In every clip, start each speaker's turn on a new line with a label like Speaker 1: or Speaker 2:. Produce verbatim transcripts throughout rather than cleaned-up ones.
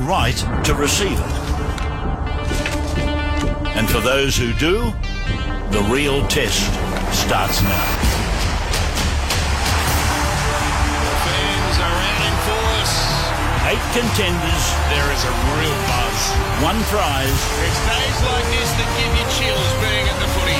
Speaker 1: right to receive it. And for those who do, the real test starts now.
Speaker 2: The fans are out in force.
Speaker 1: Eight contenders.
Speaker 2: There is a real buzz.
Speaker 1: One prize.
Speaker 2: It's days like this that give you chills being at the footy.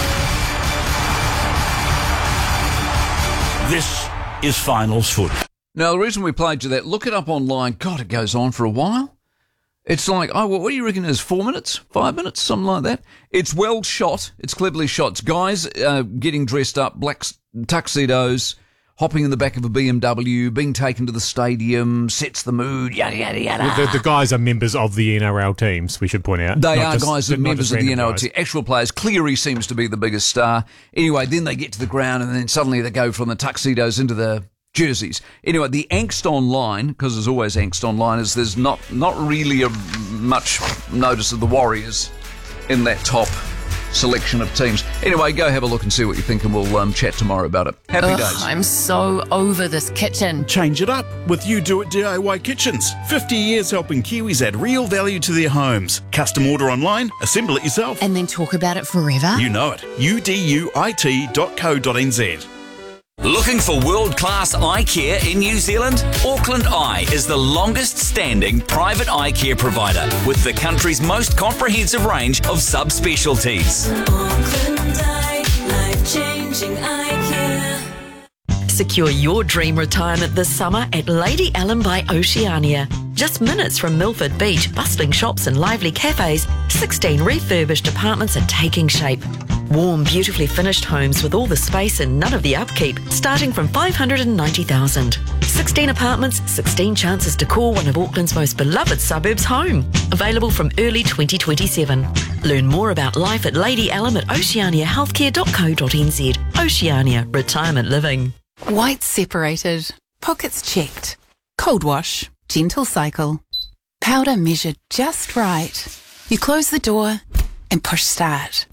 Speaker 1: This is finals footy.
Speaker 3: Now, the reason we played you that, look it up online. God, it goes on for a while. It's like, oh, well, what do you reckon it is? Four minutes? Five minutes? Something like that. It's well shot. It's cleverly shot. It's guys uh, getting dressed up, black tuxedos, hopping in the back of a B M W, being taken to the stadium, sets the mood, yada, yada, yada.
Speaker 4: The, the guys are members of the N R L teams, we should point out.
Speaker 3: They
Speaker 4: not
Speaker 3: are
Speaker 4: just,
Speaker 3: guys that are members of the N R L
Speaker 4: guys.
Speaker 3: team. Actual players. Cleary seems to be the biggest star. Anyway, then they get to the ground and then suddenly they go from the tuxedos into the jerseys. Anyway, the angst online, because there's always angst online, is there's not, not really a, much notice of the Warriors in that top selection of teams. Anyway, go have a look and see what you think, and we'll um, chat tomorrow about it. Happy
Speaker 5: Ugh,
Speaker 3: days.
Speaker 5: I'm so over this kitchen.
Speaker 6: Change it up with You Do It D I Y Kitchens. fifty years helping Kiwis add real value to their homes. Custom order online, assemble it yourself.
Speaker 5: And then talk about it forever?
Speaker 6: You know it. U D U I T dot co dot n z.
Speaker 7: Looking for world-class eye care in New Zealand? Auckland Eye is the longest-standing private eye care provider with the country's most comprehensive range of subspecialties.
Speaker 8: Auckland Eye, life-changing eye care.
Speaker 9: Secure your dream retirement this summer at Lady Ellen by Oceania. Just minutes from Milford Beach, bustling shops and lively cafes, sixteen refurbished apartments are taking shape. Warm, beautifully finished homes with all the space and none of the upkeep, starting from five hundred ninety thousand dollars. sixteen apartments, sixteen chances to call one of Auckland's most beloved suburbs home. Available from early twenty twenty-seven. Learn more about life at Lady Ellen at oceania healthcare dot co dot n z. Oceania, retirement living.
Speaker 10: White separated, pockets checked, cold wash, gentle cycle, powder measured just right. You close the door and push start.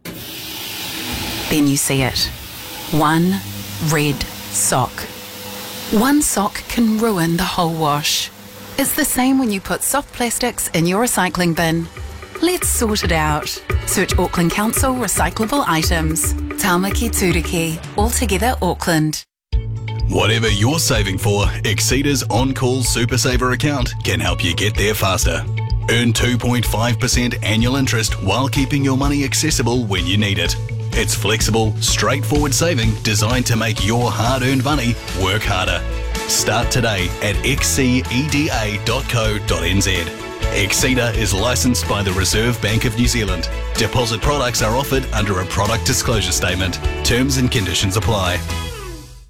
Speaker 10: Then you see it. One red sock. One sock can ruin the whole wash. It's the same when you put soft plastics in your recycling bin. Let's sort it out. Search Auckland Council recyclable items. Tāmaki Turiki, altogether Auckland.
Speaker 11: Whatever you're saving for, Exceda's On-Call Super Saver account can help you get there faster. Earn two point five percent annual interest while keeping your money accessible when you need it. It's flexible, straightforward saving designed to make your hard-earned money work harder. Start today at xceda dot co dot n z. Exceda is licensed by the Reserve Bank of New Zealand. Deposit products are offered under a product disclosure statement. Terms and conditions apply.